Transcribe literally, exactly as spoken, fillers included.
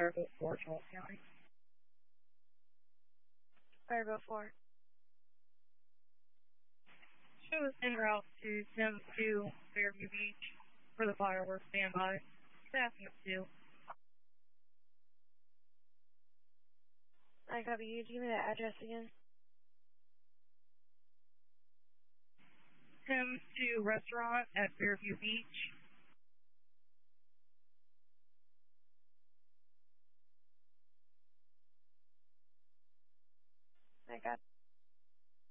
Fireboat four, Charles County. Fireboat four. Show is en route to Sims two, Fairview Beach for the fireworks standby. Staff at two. I copy you. Give me that address again. Sims two Restaurant at Fairview Beach. I got